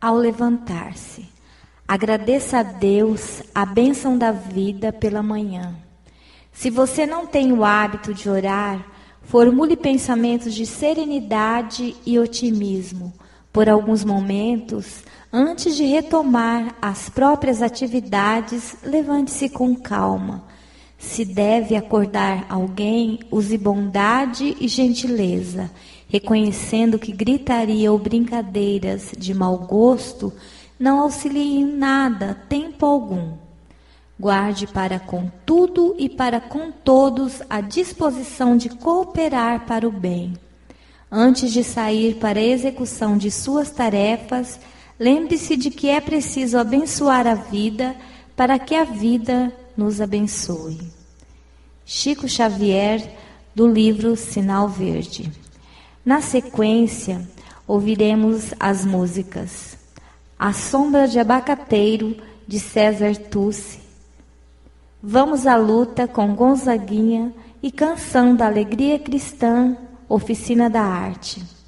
ao levantar-se. Agradeça a Deus a bênção da vida pela manhã. Se você não tem o hábito de orar, formule pensamentos de serenidade e otimismo por alguns momentos. Antes de retomar as próprias atividades, levante-se com calma. Se deve acordar alguém, use bondade e gentileza, reconhecendo que gritaria ou brincadeiras de mau gosto não auxiliem em nada, tempo algum. Guarde para com tudo e para com todos a disposição de cooperar para o bem. Antes de sair para a execução de suas tarefas, lembre-se de que é preciso abençoar a vida para que a vida nos abençoe. Chico Xavier, do livro Sinal Verde. Na sequência, ouviremos as músicas A Sombra de Abacateiro, de César Tucci, Vamos à Luta, com Gonzaguinha, e Canção da Alegria Cristã, Oficina da Arte.